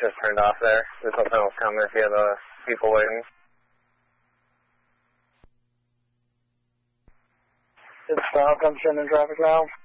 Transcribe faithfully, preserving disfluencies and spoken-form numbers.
just turned off there. There's something else coming if you have uh, people waiting. It's stop. I'm sending traffic now.